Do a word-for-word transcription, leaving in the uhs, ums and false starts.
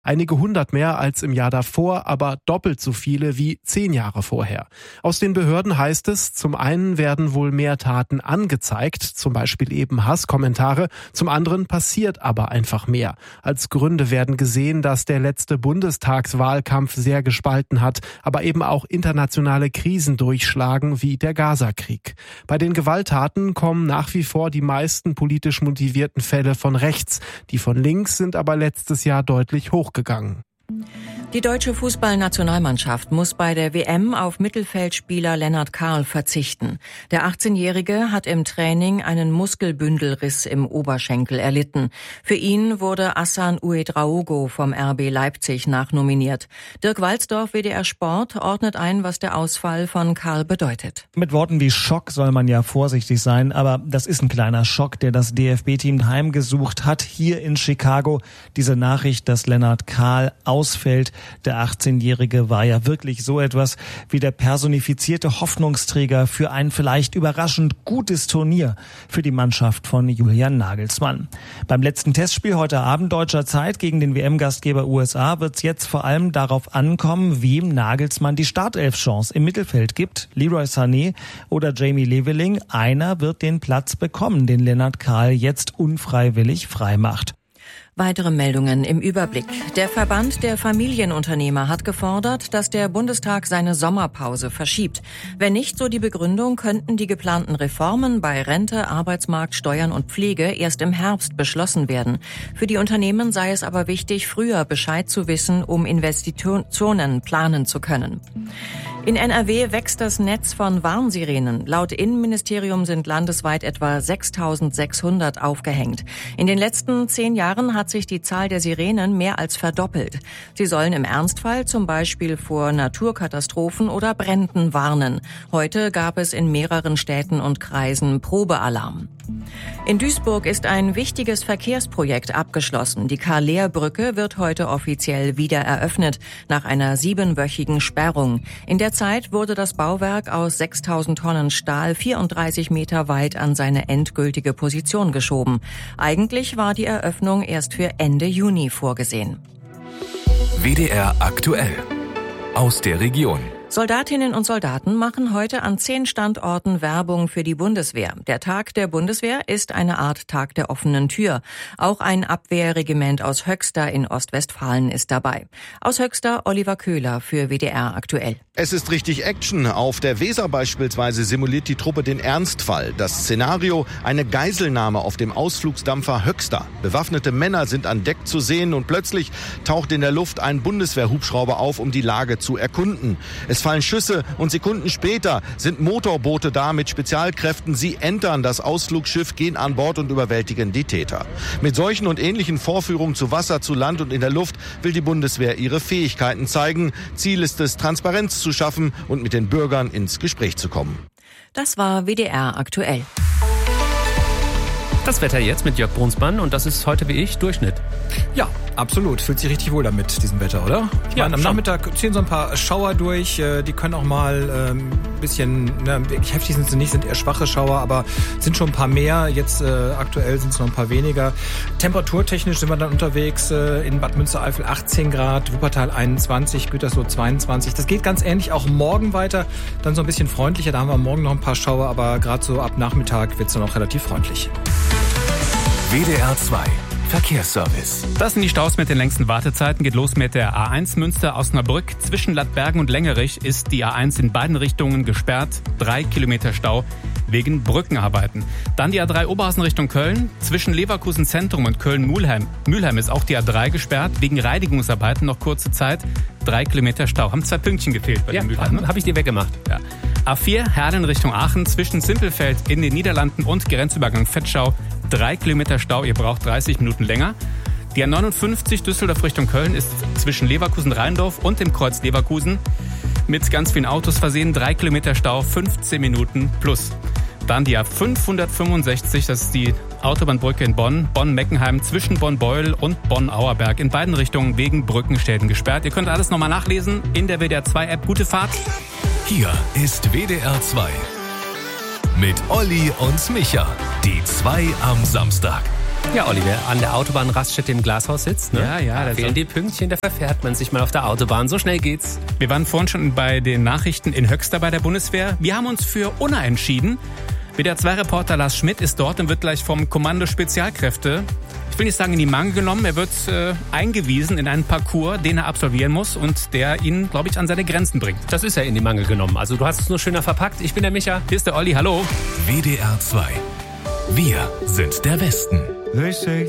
Einige hundert mehr als im Jahr davor, aber doppelt so viele wie zehn Jahre vorher. Aus den Behörden heißt es, zum einen werden wohl mehr Taten angezeigt, zum Beispiel eben Hasskommentare, zum anderen passiert aber einfach mehr. Als Gründe werden gesehen, dass der letzte Bundestagswahlkampf sehr gespalten hat, aber eben auch internationale Krisen durchschlagen wie der Gaza-Krieg. Bei den Gewalttaten kommen nach wie vor die meisten politisch motivierten Fälle von rechts. Die von links sind aber letztes Jahr deutlich hochgegangen. Die deutsche Fußballnationalmannschaft muss bei der W M auf Mittelfeldspieler Lennart Kahl verzichten. Der achtzehnjährige hat im Training einen Muskelbündelriss im Oberschenkel erlitten. Für ihn wurde Hassan Ouedraogo vom R B Leipzig nachnominiert. Dirk Walzdorf, W D R Sport, ordnet ein, was der Ausfall von Kahl bedeutet. Mit Worten wie Schock soll man ja vorsichtig sein, aber das ist ein kleiner Schock, der das D F B-Team heimgesucht hat, hier in Chicago. Diese Nachricht, dass Lennart Kahl ausfällt. Der achtzehnjährige war ja wirklich so etwas wie der personifizierte Hoffnungsträger für ein vielleicht überraschend gutes Turnier für die Mannschaft von Julian Nagelsmann. Beim letzten Testspiel heute Abend deutscher Zeit gegen den W M-Gastgeber U S A wird es jetzt vor allem darauf ankommen, wem Nagelsmann die Startelf-Chance im Mittelfeld gibt. Leroy Sané oder Jamie Leveling. Einer wird den Platz bekommen, den Lennart Kahl jetzt unfreiwillig frei macht. Weitere Meldungen im Überblick. Der Verband der Familienunternehmer hat gefordert, dass der Bundestag seine Sommerpause verschiebt. Wenn nicht, so die Begründung, könnten die geplanten Reformen bei Rente, Arbeitsmarkt, Steuern und Pflege erst im Herbst beschlossen werden. Für die Unternehmen sei es aber wichtig, früher Bescheid zu wissen, um Investitionen planen zu können. In N R W wächst das Netz von Warnsirenen. Laut Innenministerium sind landesweit etwa sechstausendsechshundert aufgehängt. In den letzten zehn Jahren hat sich die Zahl der Sirenen mehr als verdoppelt. Sie sollen im Ernstfall zum Beispiel vor Naturkatastrophen oder Bränden warnen. Heute gab es in mehreren Städten und Kreisen Probealarm. In Duisburg ist ein wichtiges Verkehrsprojekt abgeschlossen. Die Karl-Lehr-Brücke wird heute offiziell wieder eröffnet, nach einer siebenwöchigen Sperrung. In der Zeit wurde das Bauwerk aus sechstausend Tonnen Stahl vierunddreißig Meter weit an seine endgültige Position geschoben. Eigentlich war die Eröffnung erst für Ende Juni vorgesehen. W D R aktuell. Aus der Region. Soldatinnen und Soldaten machen heute an zehn Standorten Werbung für die Bundeswehr. Der Tag der Bundeswehr ist eine Art Tag der offenen Tür. Auch ein Abwehrregiment aus Höxter in Ostwestfalen ist dabei. Aus Höxter Oliver Köhler für W D R aktuell. Es ist richtig Action. Auf der Weser beispielsweise simuliert die Truppe den Ernstfall. Das Szenario: eine Geiselnahme auf dem Ausflugsdampfer Höxter. Bewaffnete Männer sind an Deck zu sehen und plötzlich taucht in der Luft ein Bundeswehrhubschrauber auf, um die Lage zu erkunden. Es fallen Schüsse und Sekunden später sind Motorboote da mit Spezialkräften. Sie entern das Ausflugsschiff, gehen an Bord und überwältigen die Täter. Mit solchen und ähnlichen Vorführungen zu Wasser, zu Land und in der Luft will die Bundeswehr ihre Fähigkeiten zeigen. Ziel ist es, Transparenz zu schaffen und mit den Bürgern ins Gespräch zu kommen. Das war W D R aktuell. Das Wetter jetzt mit Jörg Brunsmann und das ist heute wie ich Durchschnitt. Ja, absolut. Fühlt sich richtig wohl damit, diesem Wetter, oder? Ich Ja, meine, am schon. Nachmittag ziehen so ein paar Schauer durch. Die können auch mal ein ähm, bisschen, ne, wirklich heftig sind sie nicht, sind eher schwache Schauer, aber sind schon ein paar mehr. Jetzt äh, aktuell sind es noch ein paar weniger. Temperaturtechnisch sind wir dann unterwegs. Äh, in Bad Münstereifel achtzehn Grad, Wuppertal einundzwanzig, Gütersloh zweiundzwanzig. Das geht ganz ähnlich auch morgen weiter. Dann so ein bisschen freundlicher. Da haben wir morgen noch ein paar Schauer, aber gerade so ab Nachmittag wird es dann auch relativ freundlich. W D R zwei Verkehrsservice. Das sind die Staus mit den längsten Wartezeiten. Geht los mit der A eins Münster-Osnabrück. Zwischen Lattbergen und Längerich ist die A eins in beiden Richtungen gesperrt. Drei Kilometer Stau wegen Brückenarbeiten. Dann die A drei Oberhausen Richtung Köln. Zwischen Leverkusen Zentrum und Köln-Mühlheim Mühlheim ist auch die A drei gesperrt. Wegen Reinigungsarbeiten noch kurze Zeit. Drei Kilometer Stau. Haben zwei Pünktchen gefehlt bei Ja, den Mühlheim. Ne? habe ich dir weggemacht. Ja. A vier Herlen Richtung Aachen. Zwischen Simpelfeld in den Niederlanden und Grenzübergang Vetschau. Drei Kilometer Stau, ihr braucht dreißig Minuten länger. Die A neunundfünfzig Düsseldorf Richtung Köln ist zwischen Leverkusen-Rheindorf und dem Kreuz Leverkusen mit ganz vielen Autos versehen. Drei Kilometer Stau, fünfzehn Minuten plus. Dann die A fünfhundertfünfundsechzig, das ist die Autobahnbrücke in Bonn, Bonn-Meckenheim zwischen Bonn-Beuel und Bonn-Auerberg. In beiden Richtungen wegen Brückenschäden gesperrt. Ihr könnt alles nochmal nachlesen in der W D R zwei App. Gute Fahrt. Hier ist W D R zwei. Mit Olli und Micha. Die zwei am Samstag. Ja, Oliver, an der Autobahnraststätte im Glashaus sitzt, ne? Ja, ja. Da fehlen die Pünktchen, da verfährt man sich mal auf der Autobahn. So schnell geht's. Wir waren vorhin schon bei den Nachrichten in Höxter bei der Bundeswehr. Wir haben uns für Unna entschieden. W D R zwei Reporter Lars Schmidt ist dort und wird gleich vom Kommando Spezialkräfte, ich will nicht sagen in die Mangel genommen, er wird äh, eingewiesen in einen Parcours, den er absolvieren muss und der ihn, glaube ich, an seine Grenzen bringt. Das ist ja in die Mangel genommen. Also du hast es nur schöner verpackt. Ich bin der Micha. Hier ist der Olli, hallo. W D R zwei. Wir sind der Westen. They say